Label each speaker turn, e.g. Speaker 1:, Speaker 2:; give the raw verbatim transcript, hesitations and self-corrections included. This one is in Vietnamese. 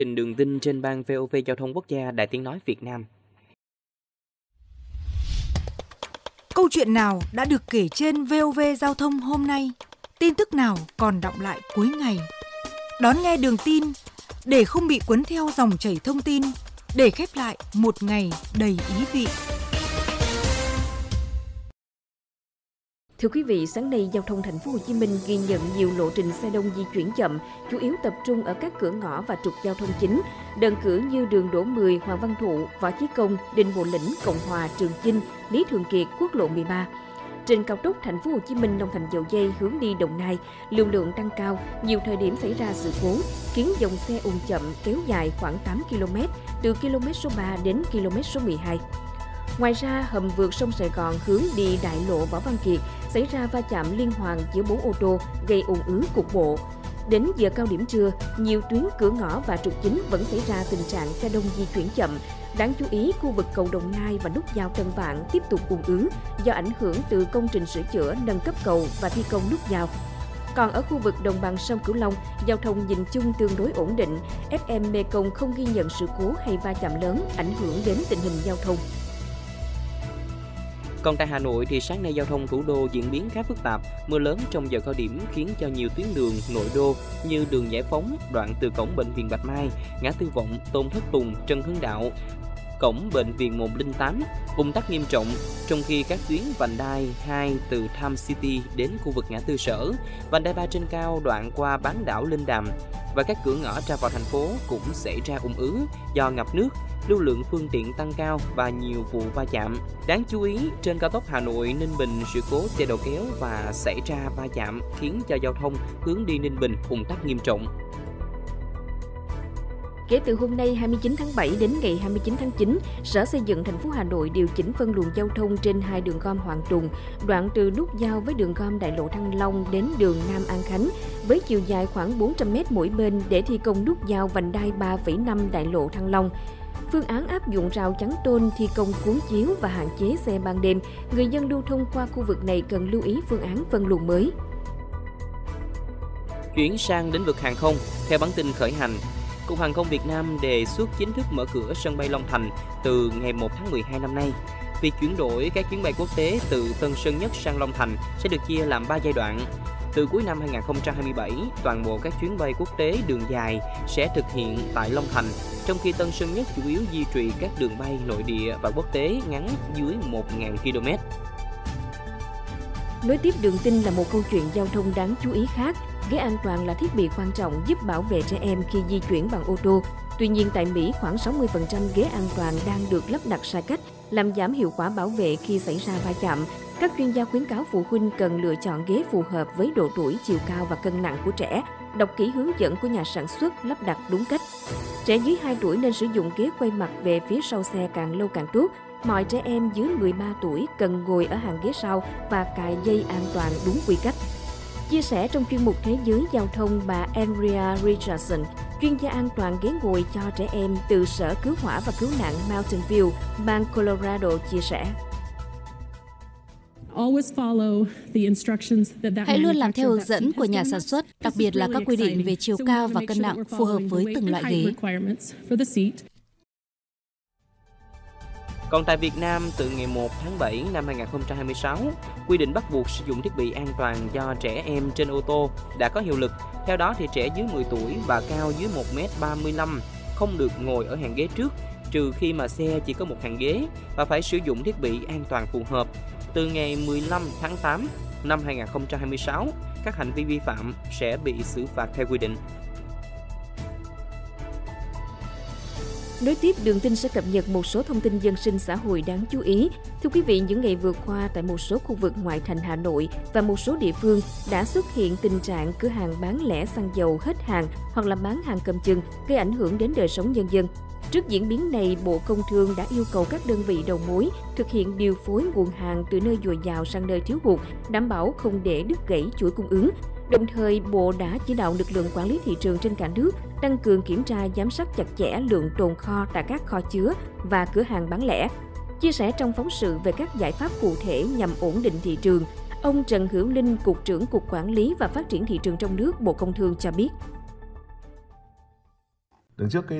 Speaker 1: Trình Đường tin trên ban vê o vê Giao thông Quốc gia Đài Tiếng nói Việt Nam.
Speaker 2: Câu chuyện nào đã được kể trên vê o vê Giao thông hôm nay? Tin tức nào còn đọng lại cuối ngày? Đón nghe Đường tin để không bị cuốn theo dòng chảy thông tin, để khép lại một ngày đầy ý vị.
Speaker 3: Thưa quý vị, sáng nay giao thông thành phố Hồ Chí Minh ghi nhận nhiều lộ trình xe đông di chuyển chậm, chủ yếu tập trung ở các cửa ngõ và trục giao thông chính, đơn cử như đường Đỗ Mười, Hoàng Văn Thụ, Võ Chí Công, Đinh Bộ Lĩnh, Cộng Hòa, Trường Chinh, Lý Thường Kiệt, quốc lộ mười ba. Trên cao tốc thành phố Hồ Chí Minh Long Thành Dầu Giây hướng đi Đồng Nai, lưu lượng tăng cao, nhiều thời điểm xảy ra sự cố, khiến dòng xe ùn chậm kéo dài khoảng tám ki lô mét, từ km số ba đến km số mười hai. Ngoài ra, hầm vượt sông Sài Gòn hướng đi đại lộ Võ Văn Kiệt xảy ra va chạm liên hoàn giữa bốn ô tô, gây ùn ứ cục bộ. Đến giờ cao điểm trưa, nhiều tuyến cửa ngõ và trục chính vẫn xảy ra tình trạng xe đông di chuyển chậm. Đáng chú ý, khu vực cầu Đồng Nai và nút giao Tân Vạn tiếp tục ùn ứ do ảnh hưởng từ công trình sửa chữa nâng cấp cầu và thi công nút giao. Còn ở khu vực đồng bằng sông Cửu Long, giao thông nhìn chung tương đối ổn định. ép em Mekong không ghi nhận sự cố hay va chạm lớn ảnh hưởng đến tình hình giao thông.
Speaker 1: Còn tại Hà Nội thì sáng nay giao thông thủ đô diễn biến khá phức tạp. Mưa lớn trong giờ cao điểm khiến cho nhiều tuyến đường nội đô như đường Giải Phóng, đoạn từ cổng bệnh viện Bạch Mai, ngã tư Vọng, Tôn Thất Tùng, Trần Hưng Đạo, cổng bệnh viện một không tám ùn tắc nghiêm trọng, trong khi các tuyến vành đai hai từ Times City đến khu vực ngã tư Sở, vành đai ba trên cao đoạn qua bán đảo Linh Đàm và các cửa ngõ ra vào thành phố cũng xảy ra ùn ứ do ngập nước, lưu lượng phương tiện tăng cao và nhiều vụ va chạm. Đáng chú ý, trên cao tốc Hà Nội Ninh Bình, sự cố xe đầu kéo và xảy ra va chạm khiến cho giao thông hướng đi Ninh Bình ùn tắc nghiêm trọng.
Speaker 3: Kể từ hôm nay hai mươi chín tháng bảy đến ngày hai mươi chín tháng chín, Sở Xây dựng thành phố Hà Nội điều chỉnh phân luồng giao thông trên hai đường gom Hoàng Trùng, đoạn từ nút giao với đường gom Đại lộ Thăng Long đến đường Nam An Khánh, với chiều dài khoảng bốn trăm mét mỗi bên để thi công nút giao vành đai ba phẩy năm Đại lộ Thăng Long. Phương án áp dụng rào chắn tôn, thi công cuốn chiếu và hạn chế xe ban đêm. Người dân lưu thông qua khu vực này cần lưu ý phương án phân luồng mới.
Speaker 1: Chuyển sang lĩnh vực hàng không, theo bản tin khởi hành, Cục Hàng không Việt Nam đề xuất chính thức mở cửa sân bay Long Thành từ ngày một tháng mười hai năm nay. Việc chuyển đổi các chuyến bay quốc tế từ Tân Sơn Nhất sang Long Thành sẽ được chia làm ba giai đoạn. Từ cuối năm hai không hai bảy, toàn bộ các chuyến bay quốc tế đường dài sẽ thực hiện tại Long Thành, trong khi Tân Sơn Nhất chủ yếu duy trì các đường bay nội địa và quốc tế ngắn dưới một nghìn ki lô mét.
Speaker 3: Nối tiếp đường tin là một câu chuyện giao thông đáng chú ý khác. Ghế an toàn là thiết bị quan trọng giúp bảo vệ trẻ em khi di chuyển bằng ô tô. Tuy nhiên, tại Mỹ, khoảng sáu mươi phần trăm ghế an toàn đang được lắp đặt sai cách, làm giảm hiệu quả bảo vệ khi xảy ra va chạm. Các chuyên gia khuyến cáo phụ huynh cần lựa chọn ghế phù hợp với độ tuổi, chiều cao và cân nặng của trẻ. Đọc kỹ hướng dẫn của nhà sản xuất, lắp đặt đúng cách. Trẻ dưới hai tuổi nên sử dụng ghế quay mặt về phía sau xe càng lâu càng tốt. Mọi trẻ em dưới mười ba tuổi cần ngồi ở hàng ghế sau và cài dây an toàn đúng quy cách. Chia sẻ trong chuyên mục Thế giới Giao thông, bà Andrea Richardson, chuyên gia an toàn ghế ngồi cho trẻ em từ Sở Cứu hỏa và Cứu nạn Mountain View, bang Colorado chia sẻ.
Speaker 4: Hãy luôn làm theo hướng dẫn của nhà sản xuất, đặc biệt là các quy định về chiều cao và cân nặng phù hợp với từng loại ghế.
Speaker 1: Còn tại Việt Nam, từ ngày một tháng bảy năm hai không hai sáu, quy định bắt buộc sử dụng thiết bị an toàn cho trẻ em trên ô tô đã có hiệu lực. Theo đó, thì trẻ dưới mười tuổi và cao dưới một mét ba mươi lăm không được ngồi ở hàng ghế trước, trừ khi mà xe chỉ có một hàng ghế, và phải sử dụng thiết bị an toàn phù hợp. Từ ngày mười lăm tháng tám năm hai không hai sáu, các hành vi vi phạm sẽ bị xử phạt theo quy định.
Speaker 3: Nối tiếp, Đường tin sẽ cập nhật một số thông tin dân sinh xã hội đáng chú ý. Thưa quý vị, những ngày vừa qua tại một số khu vực ngoại thành Hà Nội và một số địa phương đã xuất hiện tình trạng cửa hàng bán lẻ xăng dầu hết hàng hoặc là bán hàng cầm chừng, gây ảnh hưởng đến đời sống nhân dân. Trước diễn biến này, Bộ Công Thương đã yêu cầu các đơn vị đầu mối thực hiện điều phối nguồn hàng từ nơi dồi dào sang nơi thiếu hụt, đảm bảo không để đứt gãy chuỗi cung ứng. Đồng thời, Bộ đã chỉ đạo lực lượng quản lý thị trường trên cả nước tăng cường kiểm tra giám sát chặt chẽ lượng tồn kho tại các kho chứa và cửa hàng bán lẻ. Chia sẻ trong phóng sự về các giải pháp cụ thể nhằm ổn định thị trường, ông Trần Hữu Linh, Cục trưởng Cục Quản lý và Phát triển Thị trường trong nước, Bộ Công Thương cho biết.
Speaker 5: Đứng trước cái